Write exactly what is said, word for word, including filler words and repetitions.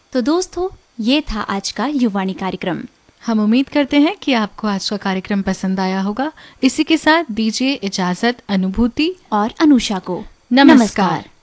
तो दोस्तों, ये था आज का युवाणी कार्यक्रम। हम उम्मीद करते हैं कि आपको आज का कार्यक्रम पसंद आया होगा। इसी के साथ दीजिए इजाजत अनुभूति और अनुषा को। नमस्कार।